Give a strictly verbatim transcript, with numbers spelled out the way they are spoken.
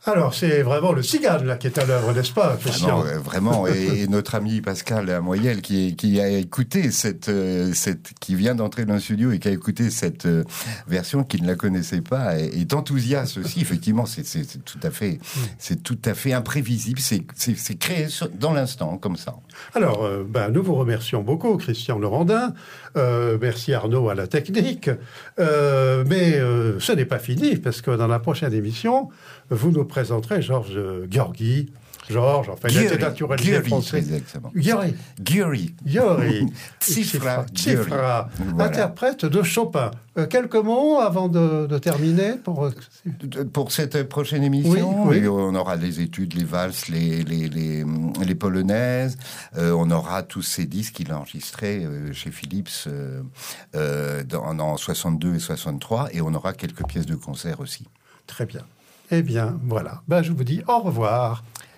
Alors, c'est vraiment le cigane là qui est à l'œuvre, n'est-ce pas, Christian? Vraiment, euh, vraiment. Et, et notre ami Pascal Amoyel, qui, qui a écouté cette, euh, cette, qui vient d'entrer dans le studio et qui a écouté cette euh, version, qui ne la connaissait pas, est, est enthousiaste aussi. Effectivement, c'est, c'est, c'est tout à fait, c'est tout à fait imprévisible. C'est, c'est, c'est créé sur, dans l'instant, comme ça. Alors, euh, ben, nous vous remercions beaucoup, Christian Laurendin. Euh, merci Arnaud à la technique. Euh, mais euh, ce n'est pas fini, parce que dans la prochaine émission, vous nous présenterez Georges Gheorghi. Georges, enfin, il était naturalisé français. Gheorghi. Gheorghi. Gheorghi. Tsifra. Tsifra. Voilà. Interprète de Chopin. Euh, quelques mots avant de, de terminer pour... pour cette prochaine émission. Oui, oui. On aura les études, les valses, les, les, les, les polonaises. Euh, on aura tous ces disques qu'il a enregistrés euh, chez Philips euh, euh, dans, en soixante-deux et soixante-trois. Et on aura quelques pièces de concert aussi. Très bien. Eh bien, voilà. Ben, je vous dis au revoir.